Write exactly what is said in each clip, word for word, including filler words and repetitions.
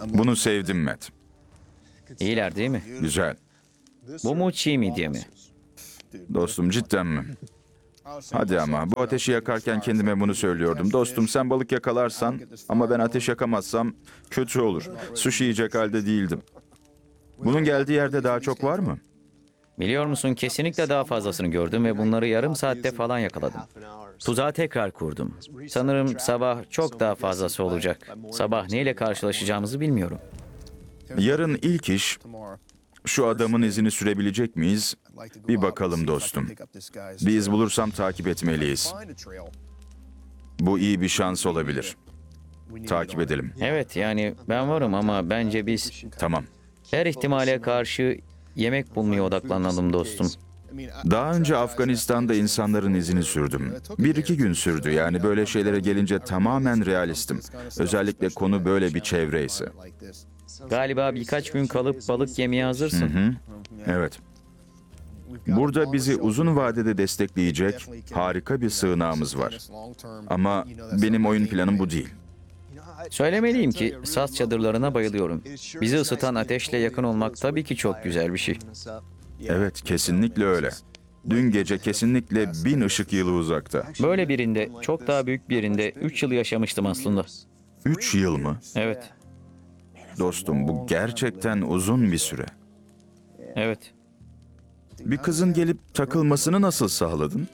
Bunu sevdim Matt. İyiler değil mi? Güzel. Bu mu çiğ midye mi? Dostum cidden mi? Hadi ama bu ateşi yakarken kendime bunu söylüyordum. Dostum sen balık yakalarsan ama ben ateş yakamazsam kötü olur. Sushi yiyecek halde değildim. Bunun geldiği yerde daha çok var mı? Biliyor musun, kesinlikle daha fazlasını gördüm ve bunları yarım saatte falan yakaladım. Tuzağı tekrar kurdum. Sanırım sabah çok daha fazlası olacak. Sabah neyle karşılaşacağımızı bilmiyorum. Yarın ilk iş şu adamın izini sürebilecek miyiz? Bir bakalım dostum. Bir iz bulursam takip etmeliyiz. Bu iyi bir şans olabilir. Takip edelim. Evet, yani ben varım ama bence biz Tamam. her ihtimale karşı yemek bulmaya odaklanalım dostum. Daha önce Afganistan'da insanların izini sürdüm. Bir iki gün sürdü, yani böyle şeylere gelince tamamen realistim. Özellikle konu böyle bir çevre ise. Galiba birkaç gün kalıp balık yemeye hazırsın. Hı, evet. Burada bizi uzun vadede destekleyecek harika bir sığınağımız var. Ama benim oyun planım bu değil. Söylemeliyim ki saz çadırlarına bayılıyorum. Bizi ısıtan ateşle yakın olmak tabii ki çok güzel bir şey. Evet, kesinlikle öyle. Dün gece kesinlikle bin ışık yılı uzakta. Böyle birinde, çok daha büyük birinde üç yıl yaşamıştım aslında. Üç yıl mı? Evet, Dostum bu gerçekten uzun bir süre. evet. Bir kızın gelip takılmasını nasıl sağladın?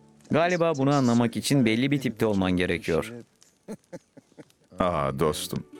Galiba bunu anlamak için belli bir tipte olman gerekiyor. Aa dostum.